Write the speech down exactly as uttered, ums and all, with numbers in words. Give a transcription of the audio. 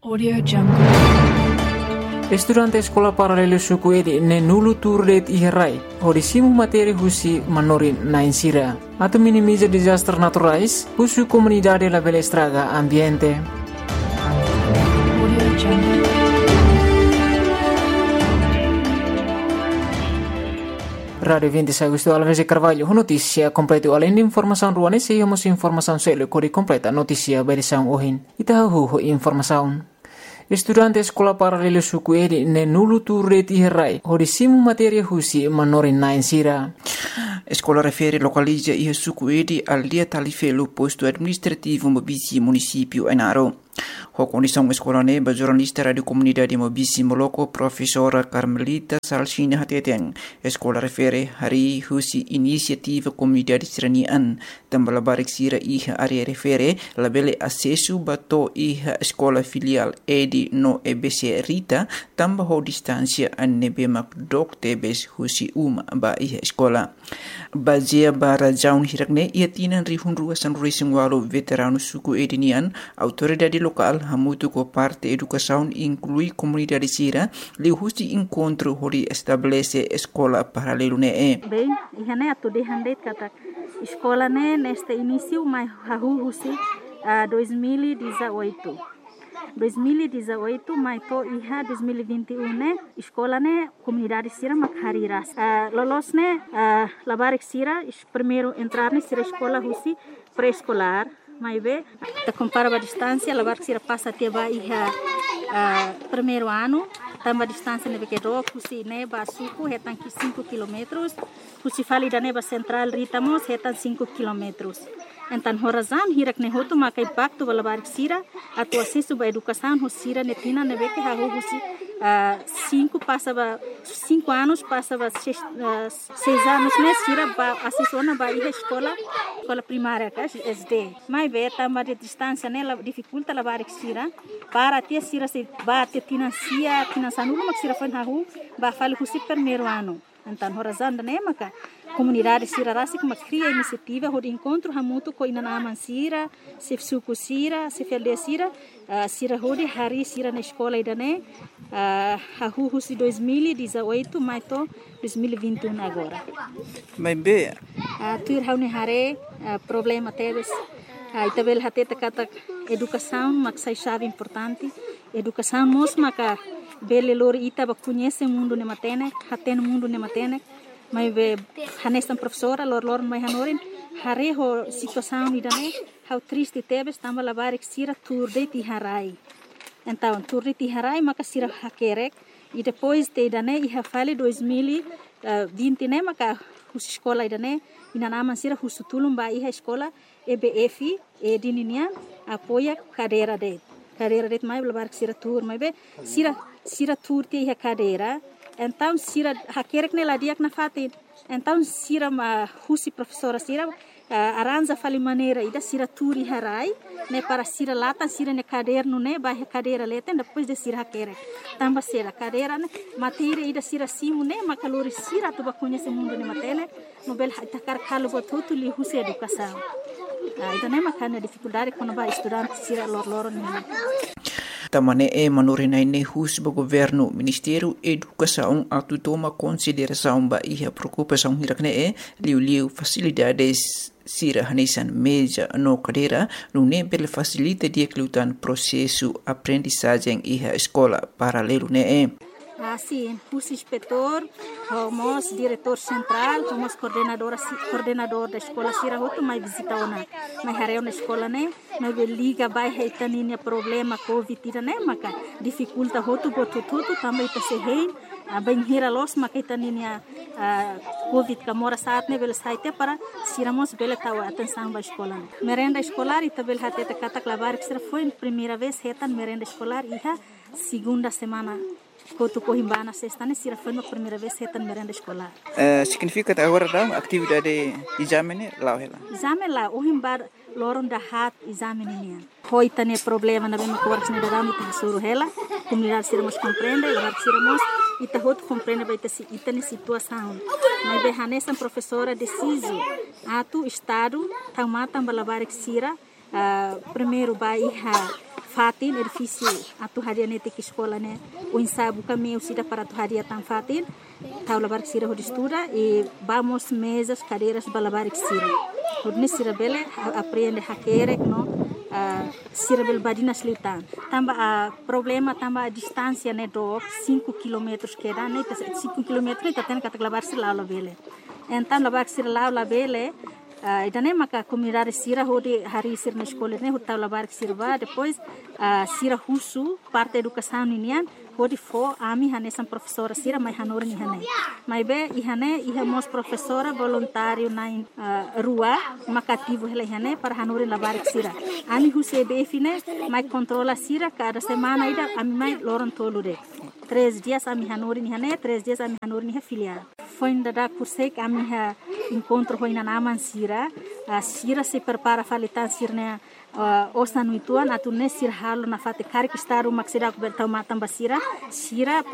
Audio Jungle. Estudante sekolah paralelo suku edi ne nulu turdet iherai, hodisimu materi husi manorin na insira. Atau minimiza disaster naturais, husu comunidade la bela estraga ambiente. Audio Jungle. Radio vinte e sei Agosto Alves e Carvalho, notícia completa além de informação ruane, se hemos informação selo kori completa notícia berição ohin. Itahu informação. Estudante sekolah paralelo suku edi ne nulu turret iherai, hodisimu materi husi manorin na insira. Escola refere localiza e suku edi al dia talifelo posto administrativo Mobisi município Ainaro. A condição escola neba jornalista radio comunidade Mobisi Moloco professora Carmelita Salsina Hateteng. Escola refere hari husi inisiativa comunidade seranian tambah barik sira iha area refere labele acesso bato iha escola filial edi no E B C Rita tambah ho distância anebe makdok tebes husi uma ba iha escola. Bazia bara jaun hirakne ia tinan rihun ruasan racing walo veterano suku edinian autoridade local hamutu ko parte educação inclui comunidade sira li husi encontro hori estabelece escola paralelo ne e. Bem, ihane atu de handet kata escola ne neste início mai hahu husi uh, dois mil e dezoito. dois mil e dezoito mai to iha dois mil e vinte e um ne escola ne comunidade sira makhariras uh, lolos ne uh, labarik sira primeiro entrar ne sira escola husi pré-escolar mai be ta compara a distância labarik sira passa até ba iha uh, primeiro ano tamba distância ne bekedo husi ne ba suku hetan ki cinco quilômetros husi fali da ne ba central ritamos hetan cinco quilômetros. Então, horazan hirak ne hotu makai bakto balabarik sira atau acesso ba educação hosira netina nebe que haru husi cinco passava cinco anos passava seis, uh, seis anos ne sira ba acesso na ba iha escola escola primária ka S D mai be tamba de distância ne la dificulta labarik sira para ter sira se ba te financia financiando mak sira fan haru ba fali husi primeiro ano. Então, horazan ne maka comunidade sira rasi kuma cria iniciativa hod encontro hamutu ko ina naman sira se suku sira se felde sira uh, sira hodi hari sira na escola idane uh, hahu husi dois mil e dezoito mai to dois mil e vinte e um agora. Mas be uh, tur haune hare uh, problema teves uh, itabel hateta kata educação maksai chave importante educação mos maka bele lori ita ba conhece mundo ne matene haten mundo ne matene mai be hanestan professora lor lor mai hanorin hare ho situação idane how triste tebes tamba labarik sira turde ti harai então turde ti harai maka sira hakerek e depois te idane iha fale dois mil e vinte ne maka hus escola idane ina naman sira husutulum ba iha escola E B F e dininian apoia cadeira de cadeira de mai labarik sira tur mai be sira sira tur ti iha cadeira. Então, sira hakerek ne ladiak na fatin. Então, sira ma husi professora sira uh, aranja fali maneira ida sira turi harai ne para sira lata sira ne caderno ne ba cadeira leten depois de sira hakerek. Tamba sira cadeira ne matéria ida sira simu ne makalori sira tu ba conhece mundo ne matele nobel takar kalo botutu li husi educação. Uh, ida ne makana dificuldade quando ba estudante sira lor lor ne. Tamane e manorinai ne hus ba governo Ministério Educação atu toma consideração ba iha preocupação hirakne e liu liu facilidades sira hanesan meja no cadeira no ne bel facilita dia klutan processo aprendizagem iha escola paralelo ne e. Assim, hus inspetor, homos diretor central, homos coordenadora coordenador da escola sira hotu mai visita ona mai hareu na escola ne mai liga bai heitaninia problema covid ira ne maka dificulta hotu botu tutu também ta se hein bem hira los maka heitaninia covid kamora saat ne bel saite para siramos bel tawa atenção ba escola merenda escolar e tabel hateta katak labar sira foi primeira vez hetan merenda escolar iha segunda semana Kotu Cohimbana sexta ne sira foi a primeira vez hetan merenda escolar. Uh, significa que agora dá atividade exame né lá ela. Exame lá o himbar loron da hat exame nian. Hoi tane problema na bem coordes ne da ta suru hela. Comunidade sira mos compreende, agora sira mos ita hot compreende ba ita si ita ne situação. Mas be hanesan professora deciso atu estado tamata balabarik sira uh, primeiro ba iha fatin edifício atu haria nete que escola né o ensaio kami usida para atu haria tan fatin tau labar sira ho estuda e vamos mesas cadeiras balabar sira hodne sira bele aprende hakere no uh, sira bel badina slitan tamba a uh, problema tamba a distância né do cinco quilômetros que dá né cinco quilômetros tá tendo que labar sira lá bele então labar sira lá lá bele Uh, idane maka comunidade sira hodi hari sir na escola né hotel labar sirva depois uh, sira husu parte educação ninian hodi fo ami hane sam professora sira mai hanor ni hane mai be ihane ihamos professora voluntário na uh, rua makativo hele hane para hanor labar sira ami huse be fine mai controla sira cada semana ida ami mai loron tolude três dias ami hanor ni hane três dias ami hanor ni filial foi ainda da curse que ami ha encontro foi na naman sira a sira se prepara falitan sirne uh, osa nuituan atu ne sir halo na fate kari kistaru maksida ku bertau matam basira sira